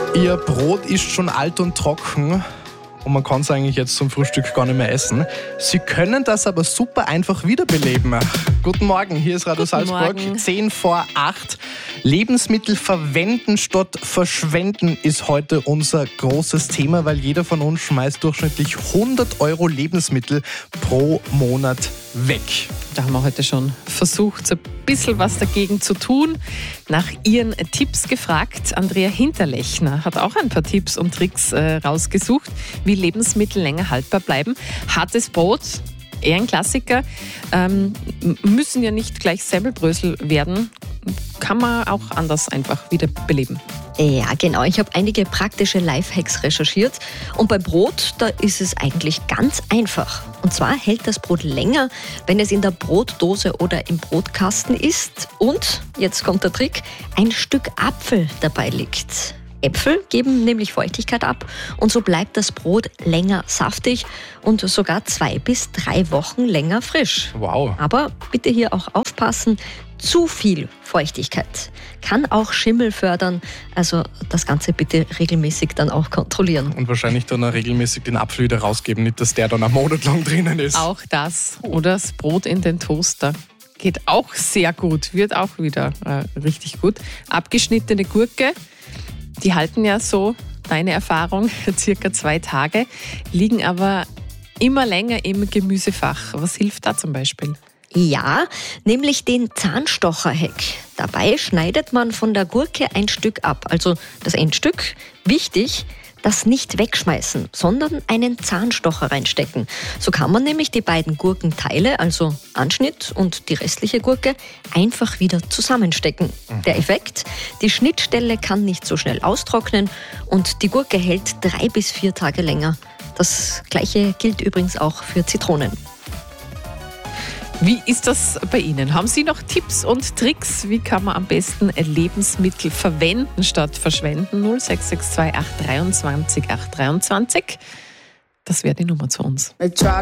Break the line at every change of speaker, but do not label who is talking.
Ihr Brot ist schon alt und trocken und man kann es eigentlich jetzt zum Frühstück gar nicht mehr essen. Sie können das aber super einfach wiederbeleben. Guten Morgen, hier ist Radio Salzburg, 7:50. Lebensmittel verwenden statt verschwenden ist heute unser großes Thema, weil jeder von uns schmeißt durchschnittlich 100 Euro Lebensmittel pro Monat weg.
Da haben wir heute schon versucht, ein bisschen was dagegen zu tun. Nach Ihren Tipps gefragt. Andrea Hinterlechner hat auch ein paar Tipps und Tricks rausgesucht, wie Lebensmittel länger haltbar bleiben. Hartes Brot, eher ein Klassiker. Müssen ja nicht gleich Semmelbrösel werden. Kann man auch anders einfach wieder beleben.
Ja, genau. Ich habe einige praktische Lifehacks recherchiert. Und bei Brot, da ist es eigentlich ganz einfach. Und zwar hält das Brot länger, wenn es in der Brotdose oder im Brotkasten ist. Und, jetzt kommt der Trick, ein Stück Apfel dabei liegt. Äpfel geben nämlich Feuchtigkeit ab und so bleibt das Brot länger saftig und sogar 2 bis 3 Wochen länger frisch.
Wow.
Aber bitte hier auch aufpassen, zu viel Feuchtigkeit kann auch Schimmel fördern, also das Ganze bitte regelmäßig dann auch kontrollieren.
Und wahrscheinlich dann auch regelmäßig den Apfel wieder rausgeben, nicht dass der dann einen Monat lang drinnen ist.
Auch das. Oder das Brot in den Toaster. Geht auch sehr gut, wird auch wieder richtig gut. Abgeschnittene Gurke. Die halten ja so, deine Erfahrung, circa 2 Tage, liegen aber immer länger im Gemüsefach. Was hilft da zum Beispiel?
Ja, nämlich den Zahnstocher-Hack. Dabei schneidet man von der Gurke ein Stück ab, also das Endstück. Wichtig, das nicht wegschmeißen, sondern einen Zahnstocher reinstecken. So kann man nämlich die beiden Gurkenteile, also Anschnitt und die restliche Gurke, einfach wieder zusammenstecken. Der Effekt? Die Schnittstelle kann nicht so schnell austrocknen und die Gurke hält 3 bis 4 Tage länger. Das Gleiche gilt übrigens auch für Zitronen.
Wie ist das bei Ihnen? Haben Sie noch Tipps und Tricks? Wie kann man am besten Lebensmittel verwenden statt verschwenden? 0662 823 823. Das wäre die Nummer zu uns.